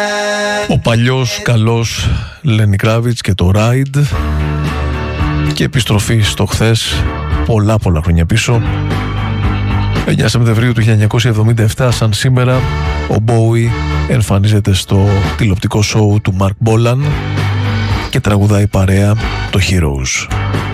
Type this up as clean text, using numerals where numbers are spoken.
Ο παλιός καλός Lenny Kravitz και το Ride, και επιστροφή στο χθες πολλά χρόνια πίσω. 9 Σεπτεμβρίου του 1977, σαν σήμερα, ο Bowie εμφανίζεται στο τηλεοπτικό σόου του Mark Bolan και τραγουδάει παρέα το Heroes.